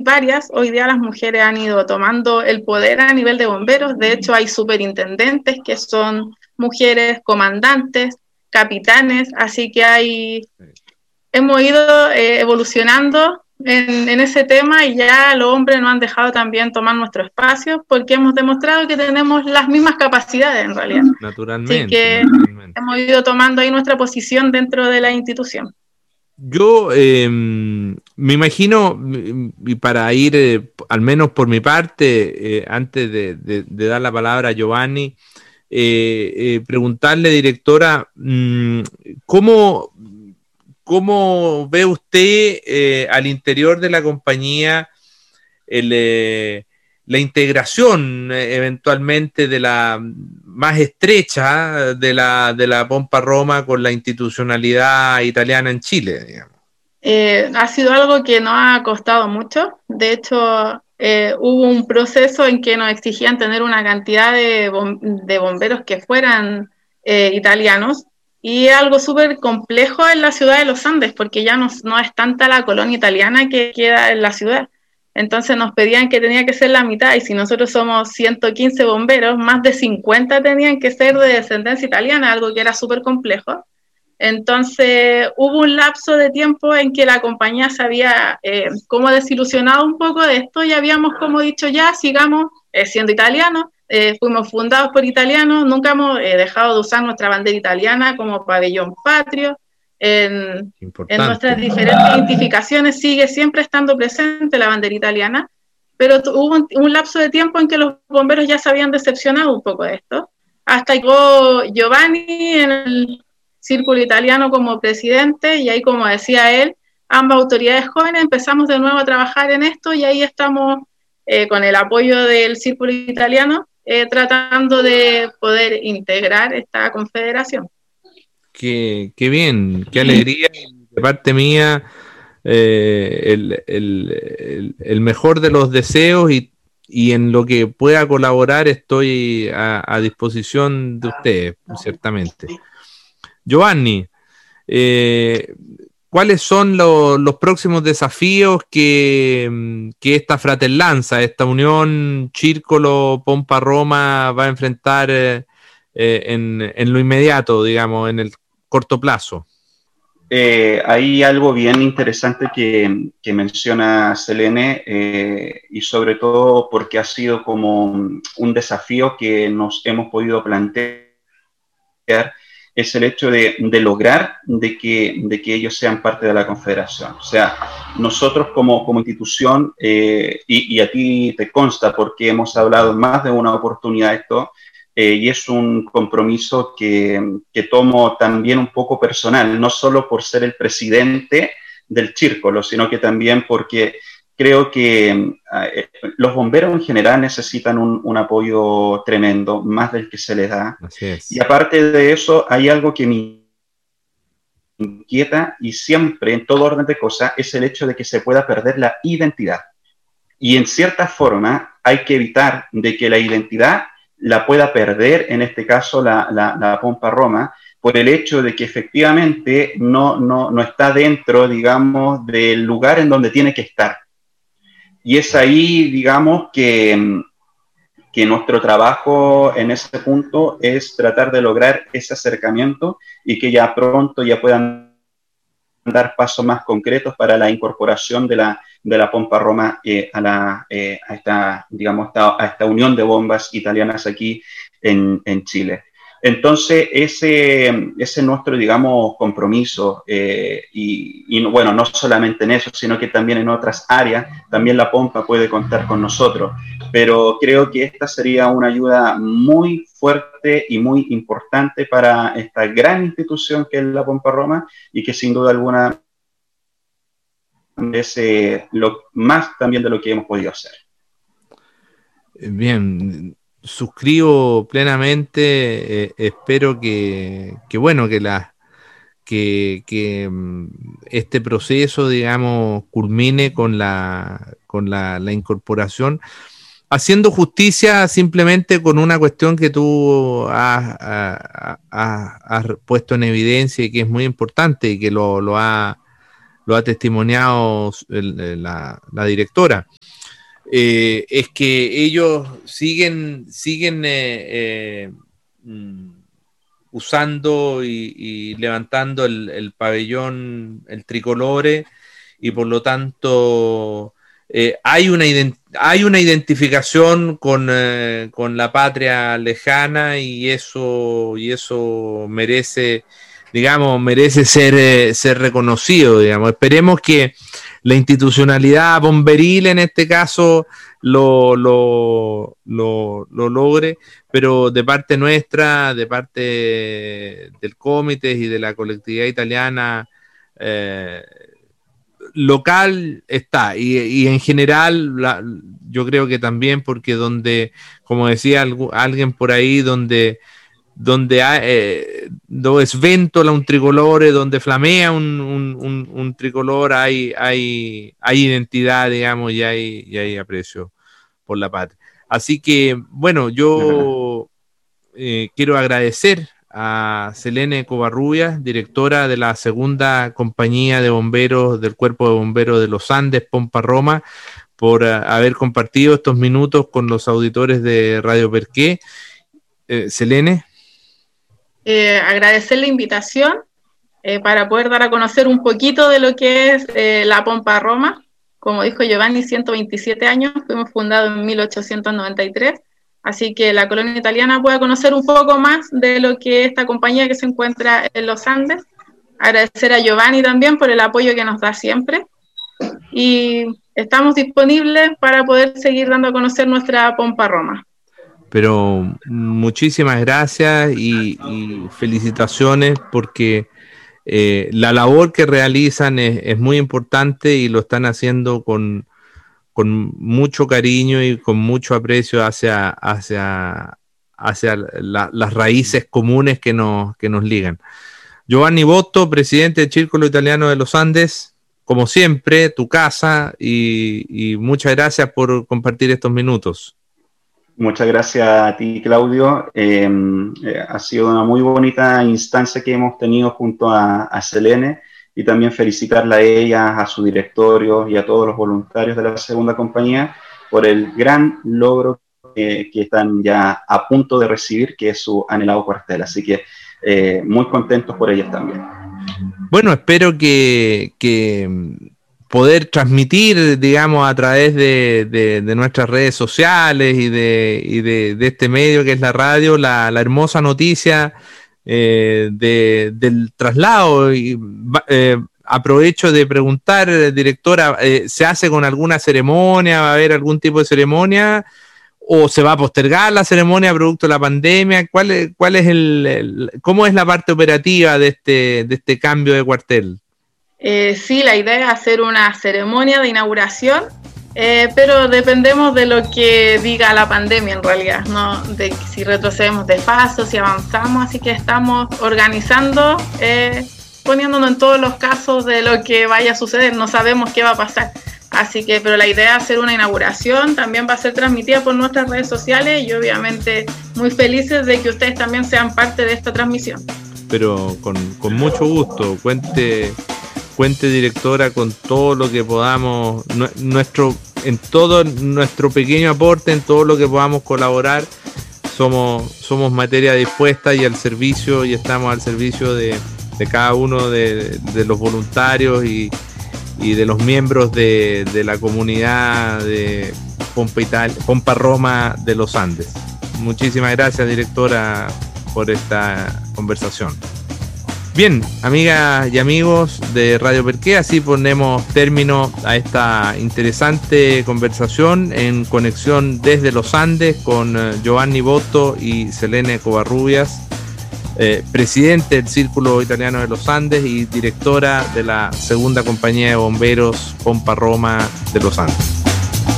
varias. Hoy día las mujeres han ido tomando el poder a nivel de bomberos. De hecho, hay superintendentes que son mujeres, comandantes, capitanes, así que hemos ido evolucionando en ese tema y ya los hombres nos han dejado también tomar nuestro espacio porque hemos demostrado que tenemos las mismas capacidades en realidad. Así que hemos ido tomando ahí nuestra posición dentro de la institución. Yo me imagino, y para ir al menos por mi parte, antes de dar la palabra a Giovanni, preguntarle, directora, ¿cómo ve usted al interior de la compañía la integración eventualmente de la más estrecha de la Pompa Roma con la institucionalidad italiana en Chile, digamos? Ha sido algo que nos ha costado mucho. De hecho, hubo un proceso en que nos exigían tener una cantidad de bomberos que fueran italianos, y algo súper complejo en la ciudad de los Andes, porque ya no es tanta la colonia italiana que queda en la ciudad. Entonces nos pedían que tenía que ser la mitad, y si nosotros somos 115 bomberos, más de 50 tenían que ser de descendencia italiana, algo que era súper complejo. Entonces hubo un lapso de tiempo en que la compañía se había como desilusionado un poco de esto, y habíamos como dicho ya, sigamos siendo italianos. Fuimos fundados por italianos, nunca hemos dejado de usar nuestra bandera italiana como pabellón patrio. En nuestras diferentes identificaciones sigue siempre estando presente la bandera italiana, pero hubo un lapso de tiempo en que los bomberos ya se habían decepcionado un poco de esto, hasta llegó Giovanni en el Círculo Italiano como presidente, y ahí, como decía él, ambas autoridades jóvenes empezamos de nuevo a trabajar en esto, y ahí estamos con el apoyo del Círculo Italiano tratando de poder integrar esta confederación. Qué bien, qué alegría. De parte mía, el mejor de los deseos, y en lo que pueda colaborar estoy a disposición de ustedes, ciertamente. Giovanni, ¿cuáles son los próximos desafíos que esta fratellanza, esta unión Círculo Pompa Roma va a enfrentar en lo inmediato, digamos, en el corto plazo? Hay algo bien interesante que menciona Selene, y sobre todo porque ha sido como un desafío que nos hemos podido plantear, es el hecho de lograr de que ellos sean parte de la confederación. O sea, nosotros como institución, y a ti te consta porque hemos hablado en más de una oportunidad de esto, y es un compromiso que tomo también un poco personal, no solo por ser el presidente del círculo, sino que también porque creo que los bomberos en general necesitan un apoyo tremendo, más del que se les da. Así es. Y aparte de eso, hay algo que me inquieta, y siempre, en todo orden de cosas, es el hecho de que se pueda perder la identidad. Y en cierta forma hay que evitar de que la identidad la pueda perder, en este caso la Pompa Roma, por el hecho de que efectivamente no está dentro, digamos, del lugar en donde tiene que estar. Y es ahí, digamos, que nuestro trabajo en ese punto es tratar de lograr ese acercamiento, y que ya pronto ya puedan dar pasos más concretos para la incorporación de la Pompa Roma a esta unión de bombas italianas aquí en Chile. Entonces, ese es nuestro, digamos, compromiso, y bueno, no solamente en eso, sino que también en otras áreas, también la Pompa puede contar con nosotros, pero creo que esta sería una ayuda muy fuerte y muy importante para esta gran institución que es la Pompa Roma, y que sin duda alguna es lo más también de lo que hemos podido hacer. Bien, suscribo plenamente. Espero que este proceso, digamos, culmine con la incorporación, haciendo justicia simplemente con una cuestión que tú has puesto en evidencia, y que es muy importante, y que lo ha lo ha testimoniado la directora. Es que ellos siguen usando y levantando el pabellón, el tricolore, y por lo tanto hay una identificación con la patria lejana, y eso merece ser reconocido, digamos. Esperemos que la institucionalidad bomberil en este caso lo logre, pero de parte nuestra, de parte del Comité y de la colectividad italiana local está, y en general yo creo que también, porque donde, como decía alguien por ahí, donde es ventola un tricolore, donde flamea un tricolor, hay identidad, digamos, y hay aprecio por la patria. Así que, bueno, yo quiero agradecer a Selene Covarrubias, directora de la segunda compañía de bomberos del Cuerpo de Bomberos de los Andes, Pompa Roma, por haber compartido estos minutos con los auditores de Radio Perqué. Selene. Agradecer la invitación para poder dar a conocer un poquito de lo que es la Pompa Roma. Como dijo Giovanni, 127 años, fuimos fundados en 1893, así que la colonia italiana pueda conocer un poco más de lo que esta compañía que se encuentra en los Andes. Agradecer a Giovanni también por el apoyo que nos da siempre, y estamos disponibles para poder seguir dando a conocer nuestra Pompa Roma. Pero muchísimas gracias y felicitaciones, porque la labor que realizan es muy importante, y lo están haciendo con mucho cariño y con mucho aprecio hacia las raíces comunes que nos ligan. Giovanni Botto, presidente del Círculo Italiano de los Andes, como siempre, tu casa, y muchas gracias por compartir estos minutos. Muchas gracias a ti, Claudio. Ha sido una muy bonita instancia que hemos tenido junto a Selene, y también felicitarla a ella, a su directorio y a todos los voluntarios de la segunda compañía por el gran logro que están ya a punto de recibir, que es su anhelado cuartel. Así que muy contentos por ellas también. Bueno, espero que poder transmitir, digamos, a través de nuestras redes sociales y de este medio que es la radio, la hermosa noticia del traslado. Y aprovecho de preguntar, directora, ¿se hace con alguna ceremonia? ¿Va a haber algún tipo de ceremonia? ¿O se va a postergar la ceremonia producto de la pandemia? ¿Cuál es cómo es la parte operativa de este cambio de cuartel? Sí, la idea es hacer una ceremonia de inauguración, pero dependemos de lo que diga la pandemia en realidad, no de si retrocedemos de paso, si avanzamos, así que estamos organizando, poniéndonos en todos los casos de lo que vaya a suceder, no sabemos qué va a pasar, así que, pero la idea es hacer una inauguración, también va a ser transmitida por nuestras redes sociales, y obviamente muy felices de que ustedes también sean parte de esta transmisión. Pero con mucho gusto, cuente, directora, con todo lo que podamos, en todo nuestro pequeño aporte, en todo lo que podamos colaborar, somos materia dispuesta y al servicio, y estamos al servicio de cada uno de los voluntarios y de los miembros de la comunidad de Pompa Roma de los Andes. Muchísimas gracias, directora, por esta conversación. Bien, amigas y amigos de Radio Perqué, así ponemos término a esta interesante conversación en conexión desde los Andes con Giovanni Botto y Selene Covarrubias, presidente del Círculo Italiano de los Andes y directora de la segunda compañía de bomberos Pompa Roma de los Andes.